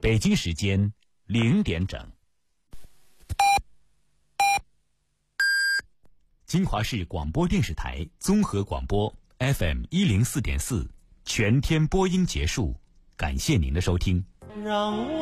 北京时间0点整。金华市广播电视台综合广播 FM104.4，全天播音结束，感谢您的收听。 让